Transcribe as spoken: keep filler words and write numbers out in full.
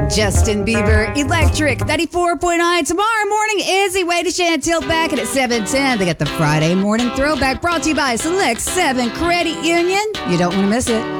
Justin Bieber, Electric, ninety-four point nine. Tomorrow morning, Izzy, Wade, and Chantel back at seven ten. They got the Friday morning throwback brought to you by Select seven Credit Union. You don't want to miss it.